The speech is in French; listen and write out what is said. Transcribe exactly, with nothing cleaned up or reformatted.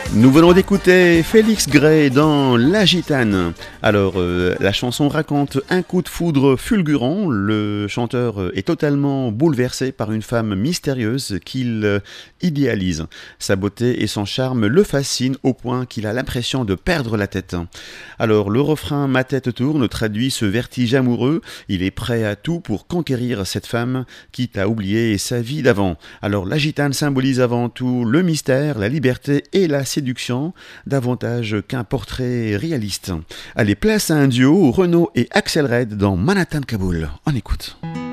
Nous venons d'écouter Félix Gray dans La Gitane. Alors, euh, la chanson raconte un coup de foudre fulgurant. Le chanteur est totalement bouleversé par une femme mystérieuse qu'il euh, idéalise. Sa beauté et son charme le fascinent au point qu'il a l'impression de perdre la tête. Alors, le refrain « Ma tête tourne » traduit ce vertige amoureux. Il est prêt à tout pour conquérir cette femme, quitte à oublier sa vie d'avant. Alors, La Gitane symbolise avant tout le mystère, la liberté et la séduction, davantage qu'un portrait réaliste. Allez, place à un duo, Renaud et Axel Red dans Manhattan Kaboul. On écoute.